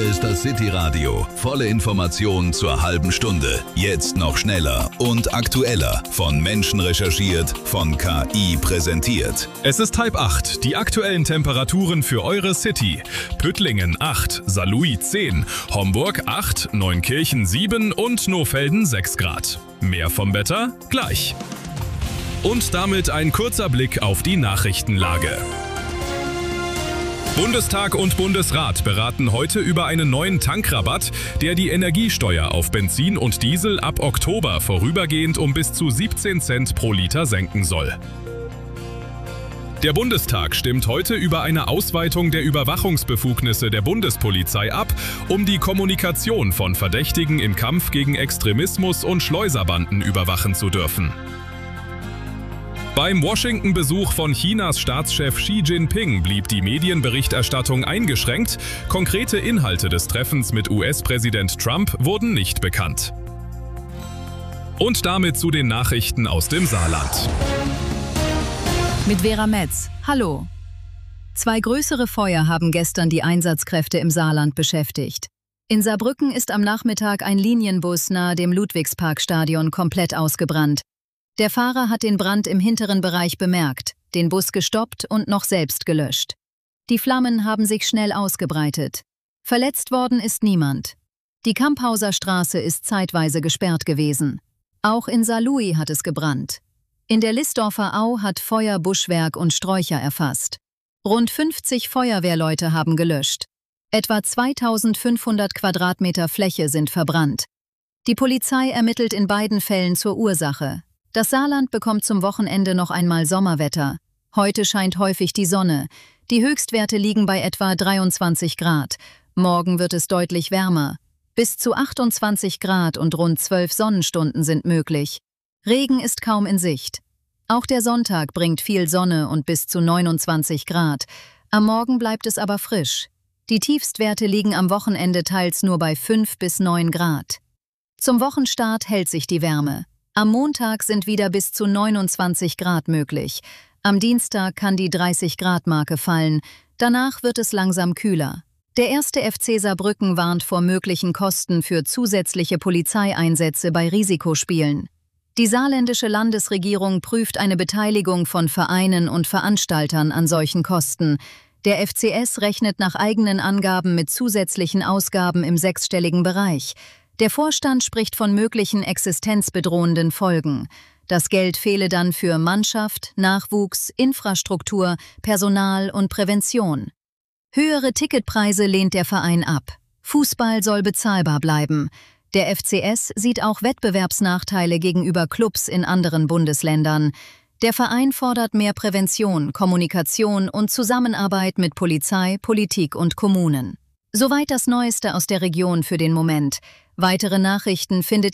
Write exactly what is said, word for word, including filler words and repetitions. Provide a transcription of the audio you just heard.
ist das City-Radio. Volle Informationen zur halben Stunde. Jetzt noch schneller und aktueller. Von Menschen recherchiert, von K I präsentiert. Es ist halb acht. Die aktuellen Temperaturen für eure City. Püttlingen acht, Saarlouis zehn, Homburg acht, Neunkirchen sieben und Nohfelden sechs Grad. Mehr vom Wetter gleich. Und damit ein kurzer Blick auf die Nachrichtenlage. Bundestag und Bundesrat beraten heute über einen neuen Tankrabatt, der die Energiesteuer auf Benzin und Diesel ab Oktober vorübergehend um bis zu siebzehn Cent pro Liter senken soll. Der Bundestag stimmt heute über eine Ausweitung der Überwachungsbefugnisse der Bundespolizei ab, um die Kommunikation von Verdächtigen im Kampf gegen Extremismus und Schleuserbanden überwachen zu dürfen. Beim Washington-Besuch von Chinas Staatschef Xi Jinping blieb die Medienberichterstattung eingeschränkt. Konkrete Inhalte des Treffens mit U S-Präsident Trump wurden nicht bekannt. Und damit zu den Nachrichten aus dem Saarland. Mit Vera Metz. Hallo. Zwei größere Feuer haben gestern die Einsatzkräfte im Saarland beschäftigt. In Saarbrücken ist am Nachmittag ein Linienbus nahe dem Ludwigsparkstadion komplett ausgebrannt. Der Fahrer hat den Brand im hinteren Bereich bemerkt, den Bus gestoppt und noch selbst gelöscht. Die Flammen haben sich schnell ausgebreitet. Verletzt worden ist niemand. Die Kamphauser Straße ist zeitweise gesperrt gewesen. Auch in Saarlouis hat es gebrannt. In der Listdorfer Au hat Feuer Buschwerk und Sträucher erfasst. Rund fünfzig Feuerwehrleute haben gelöscht. Etwa zweitausendfünfhundert Quadratmeter Fläche sind verbrannt. Die Polizei ermittelt in beiden Fällen zur Ursache. Das Saarland bekommt zum Wochenende noch einmal Sommerwetter. Heute scheint häufig die Sonne. Die Höchstwerte liegen bei etwa dreiundzwanzig Grad. Morgen wird es deutlich wärmer. Bis zu achtundzwanzig Grad und rund zwölf Sonnenstunden sind möglich. Regen ist kaum in Sicht. Auch der Sonntag bringt viel Sonne und bis zu neunundzwanzig Grad. Am Morgen bleibt es aber frisch. Die Tiefstwerte liegen am Wochenende teils nur bei fünf bis neun Grad. Zum Wochenstart hält sich die Wärme. Am Montag sind wieder bis zu neunundzwanzig Grad möglich. Am Dienstag kann die dreißig Grad Marke fallen. Danach wird es langsam kühler. Der erste F C Saarbrücken warnt vor möglichen Kosten für zusätzliche Polizeieinsätze bei Risikospielen. Die saarländische Landesregierung prüft eine Beteiligung von Vereinen und Veranstaltern an solchen Kosten. Der F C S rechnet nach eigenen Angaben mit zusätzlichen Ausgaben im sechsstelligen Bereich. Der Vorstand spricht von möglichen existenzbedrohenden Folgen. Das Geld fehle dann für Mannschaft, Nachwuchs, Infrastruktur, Personal und Prävention. Höhere Ticketpreise lehnt der Verein ab. Fußball soll bezahlbar bleiben. Der F C S sieht auch Wettbewerbsnachteile gegenüber Clubs in anderen Bundesländern. Der Verein fordert mehr Prävention, Kommunikation und Zusammenarbeit mit Polizei, Politik und Kommunen. Soweit das Neueste aus der Region für den Moment. Weitere Nachrichten findet